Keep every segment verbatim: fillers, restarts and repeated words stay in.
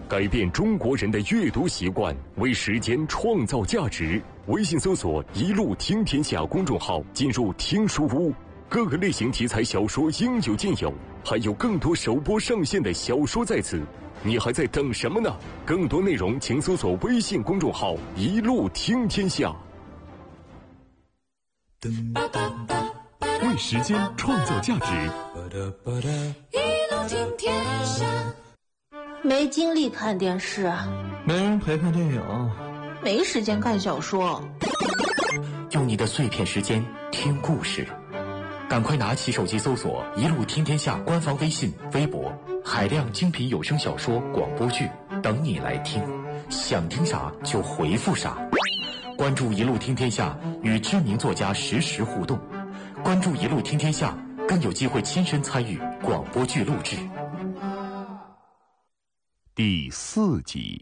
改变中国人的阅读习惯，为时间创造价值。微信搜索“一路听天下”公众号，进入听书屋，各个类型题材小说应有尽有，还有更多首播上线的小说在此。你还在等什么呢？更多内容请搜索微信公众号“一路听天下”。为时间创造价值， 一路听天下。 没精力看电视啊， 没人陪看电影， 没时间看小说。 用你的碎片时间听故事，赶快拿起手机搜索“一路听天下”官方微信、微博，海量精品有声小说、广播剧等你来听，想听啥就回复啥。关注“一路听天下”，与知名作家实时互动。关注“一路听天下”，更有机会亲身参与广播剧录制。 第四集，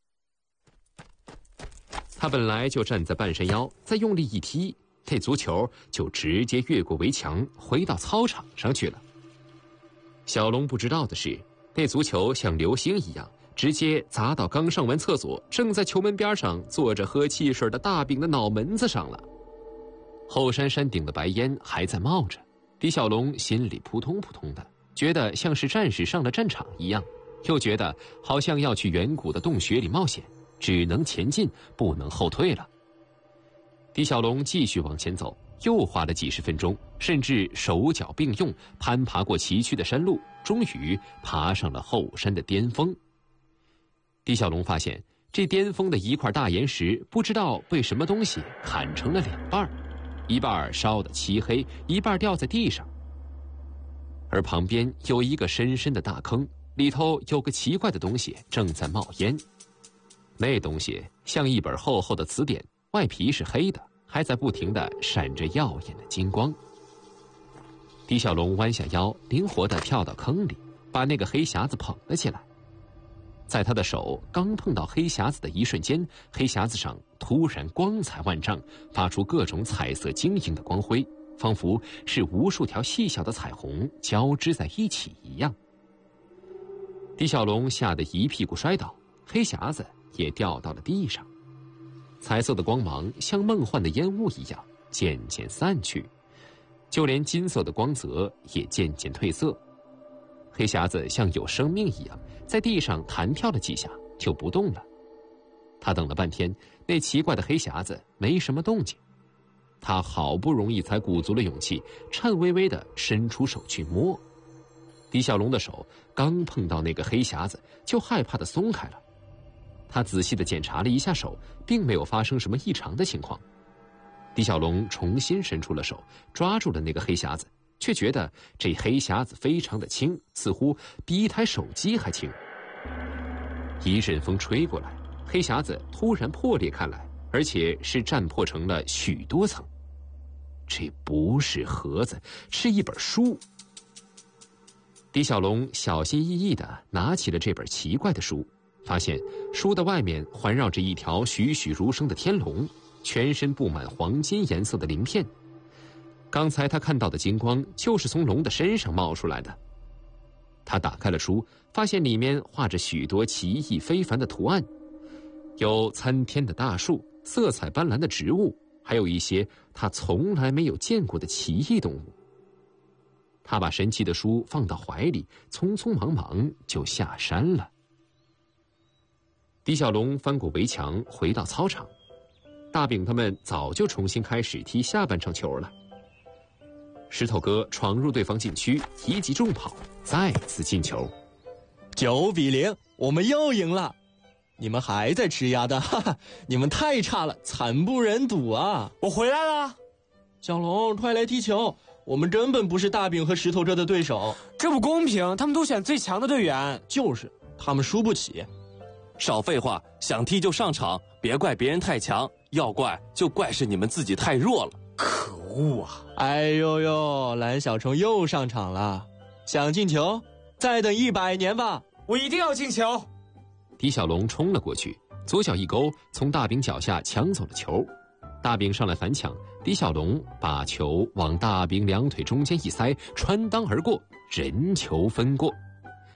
他本来就站在半山腰，再用力一踢，那足球就直接越过围墙，回到操场上去了。小龙不知道的是，那足球像流星一样，直接砸到刚上完厕所、正在球门边上坐着喝汽水的大饼的脑门子上了。后山山顶的白烟还在冒着，李小龙心里扑通扑通的，觉得像是战士上了战场一样。又觉得好像要去远古的洞穴里冒险，只能前进，不能后退了。狄小龙继续往前走，又花了几十分钟，甚至手脚并用，攀爬过崎岖的山路，终于爬上了后山的巅峰。狄小龙发现，这巅峰的一块大岩石不知道被什么东西砍成了两半，一半烧得漆黑，一半掉在地上。而旁边有一个深深的大坑，里头有个奇怪的东西正在冒烟，那东西像一本厚厚的词典，外皮是黑的，还在不停地闪着耀眼的金光。狄小龙弯下腰，灵活地跳到坑里，把那个黑匣子捧了起来。在他的手刚碰到黑匣子的一瞬间，黑匣子上突然光彩万丈，发出各种彩色晶莹的光辉，仿佛是无数条细小的彩虹交织在一起一样。狄小龙吓得一屁股摔倒，黑匣子也掉到了地上。彩色的光芒像梦幻的烟雾一样渐渐散去，就连金色的光泽也渐渐褪色。黑匣子像有生命一样在地上弹跳了几下就不动了。他等了半天，那奇怪的黑匣子没什么动静。他好不容易才鼓足了勇气，颤巍巍地伸出手去摸。狄小龙的手刚碰到那个黑匣子，就害怕地松开了。他仔细地检查了一下手，并没有发生什么异常的情况。狄小龙重新伸出了手，抓住了那个黑匣子，却觉得这黑匣子非常的轻，似乎比一台手机还轻。一阵风吹过来，黑匣子突然破裂开来，而且是战破成了许多层。这不是盒子，是一本书。狄小龙小心翼翼地拿起了这本奇怪的书，发现书的外面环绕着一条栩栩如生的天龙，全身布满黄金颜色的鳞片。刚才他看到的金光就是从龙的身上冒出来的。他打开了书，发现里面画着许多奇异非凡的图案，有参天的大树、色彩斑斓的植物，还有一些他从来没有见过的奇异动物。他把神奇的书放到怀里，匆匆忙忙就下山了。狄小龙翻过围墙，回到操场。大饼他们早就重新开始踢下半场球了。石头哥闯入对方禁区，一记重跑，再次进球。 九比零，我们又赢了。你们还在吃鸭蛋，哈哈，你们太差了，惨不忍睹啊！ 我回来了。 小龙，快来踢球，我们根本不是大饼和石头哥的对手。 这不公平，他们都选最强的队员。 就是，他们输不起。 少废话，想踢就上场，别怪别人太强，要怪就怪是你们自己太弱了。 可恶啊！ 哎呦呦，蓝小虫又上场了，想进球？再等一百年吧！ 我一定要进球！ 狄小龙冲了过去，左脚一勾，从大饼脚下抢走了球。大饼上来反抢，狄小龙把球往大饼两腿中间一塞，穿裆而过，人球分过。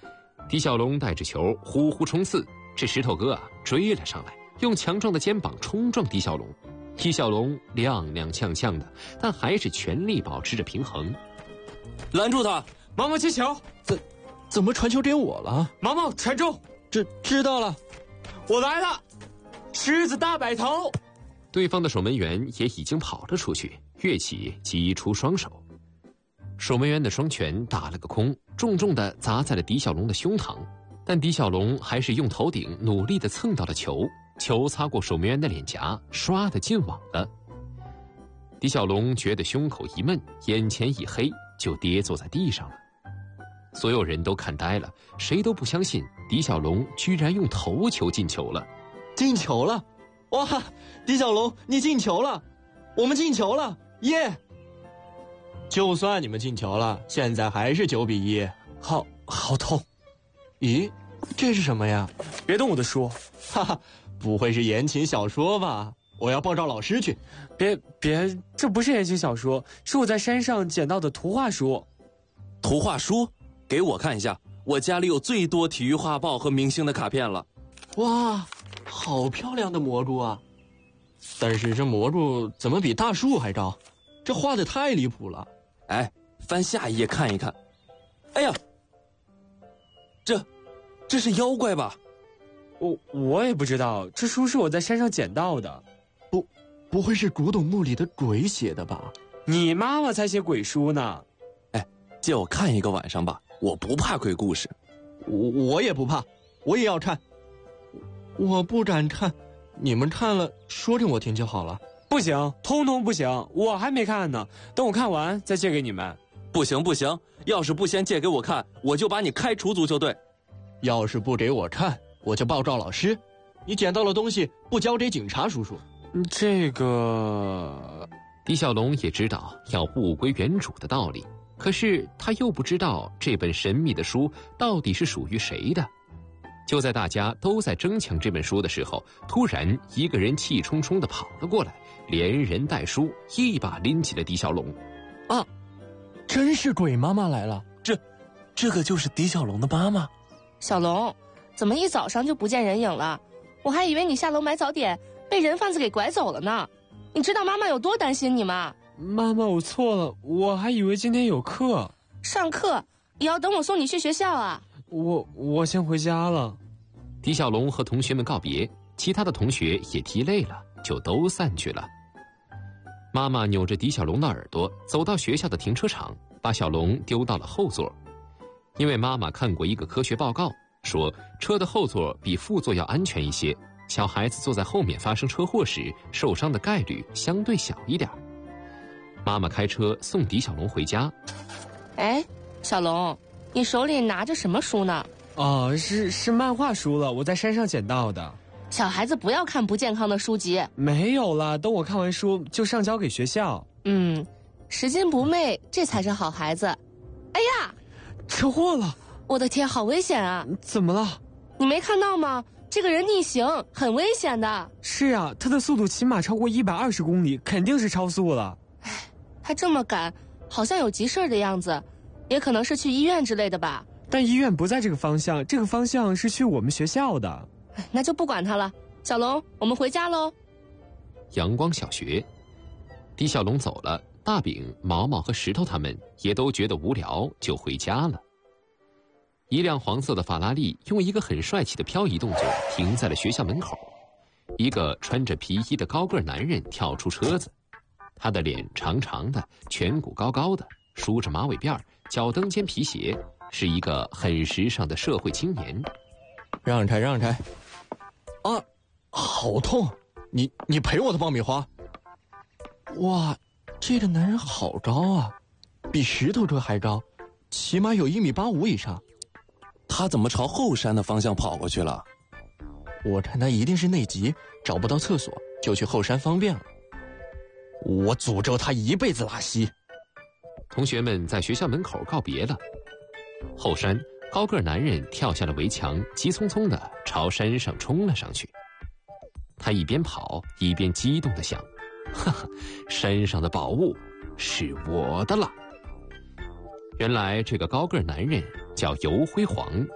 狄小龙带着球呼呼冲刺，这石头哥啊追了上来，用强壮的肩膀冲撞狄小龙。狄小龙踉踉跄跄的，但还是全力保持着平衡。 拦住他！ 毛毛接球， 怎怎么传球给我了？ 毛毛传中， 知知道了， 我来了，狮子大摆头。 对方的守门员也已经跑了出去，跃起击出双手。守门员的双拳打了个空，重重地砸在了狄小龙的胸膛，但狄小龙还是用头顶努力地蹭到了球，球擦过守门员的脸颊，唰地进网了。狄小龙觉得胸口一闷，眼前一黑，就跌坐在地上了。所有人都看呆了，谁都不相信狄小龙居然用头球进球了。 进球了！哇，狄小龙，你进球了！我们进球了，耶！就算你们进球了，现在还是九比一， 好好痛。 咦，这是什么呀？ 别动我的书。 哈哈，不会是言情小说吧？我要报告老师去。 别别，这不是言情小说，是我在山上捡到的图画书。 图画书？给我看一下，我家里有最多体育画报和明星的卡片了。 哇，好漂亮的蘑菇啊！但是这蘑菇怎么比大树还高？这画的太离谱了。 哎，翻下一页看一看。哎呀，这这是妖怪吧？ 我我也不知道，这书是我在山上捡到的。 不，不会是古董墓里的鬼写的吧？ 你妈妈才写鬼书呢。 哎，借我看一个晚上吧，我不怕鬼故事。 我我也不怕，我也要看。我不敢看，你们看了说给我听就好了。 不行，通通不行，我还没看呢，等我看完再借给你们。 不行不行，要是不先借给我看，我就把你开除足球队。 要是不给我看，我就报告老师。你捡到了东西不交给警察叔叔。 这个…… 狄小龙也知道要物归原主的道理，可是他又不知道这本神秘的书到底是属于谁的。就在大家都在争抢这本书的时候，突然一个人气冲冲地跑了过来，连人带书一把拎起了狄小龙。 啊，真是鬼妈妈来了！ 这，这个就是狄小龙的妈妈。 小龙，怎么一早上就不见人影了？我还以为你下楼买早点被人贩子给拐走了呢。你知道妈妈有多担心你吗？ 妈妈，我错了，我还以为今天有课。 上课也要等我送你去学校啊。 我我先回家了。 狄小龙和同学们告别，其他的同学也踢累了，就都散去了。妈妈扭着狄小龙的耳朵，走到学校的停车场，把小龙丢到了后座。因为妈妈看过一个科学报告，说车的后座比副座要安全一些，小孩子坐在后面发生车祸时受伤的概率相对小一点。妈妈开车送狄小龙回家。 哎，小龙，你手里拿着什么书呢？ 哦，是是漫画书了，我在山上捡到的。 小孩子不要看不健康的书籍。 没有了，等我看完书就上交给学校。 嗯，拾金不昧，这才是好孩子。哎呀， 车祸了！ 我的天，好危险啊！ 怎么了？ 你没看到吗？这个人逆行，很危险的。 是啊，他的速度起码超过一百二十公里，肯定是超速了。 唉，他这么赶，好像有急事的样子，也可能是去医院之类的吧。 但医院不在这个方向，这个方向是去我们学校的。 那就不管他了。小龙，我们回家喽。 阳光小学，狄小龙走了，大饼、毛毛和石头他们也都觉得无聊，就回家了。一辆黄色的法拉利用一个很帅气的漂移动作停在了学校门口。一个穿着皮衣的高个男人跳出车子，他的脸长长的，颧骨高高的，梳着马尾辫，脚蹬尖皮鞋，是一个很时尚的社会青年。 让开让开！啊，好痛！你你赔我的爆米花！哇，这个男人好高啊，比石头哥还高，起码有一米八五以上。 他怎么朝后山的方向跑过去了？ 我看他一定是内急，找不到厕所，就去后山方便了。我诅咒他一辈子拉稀。 同学们在学校门口告别了。后山，高个男人跳下了围墙，急匆匆地朝山上冲了上去。他一边跑一边激动地想：哈哈，山上的宝物是我的了。原来这个高个男人叫尤辉煌。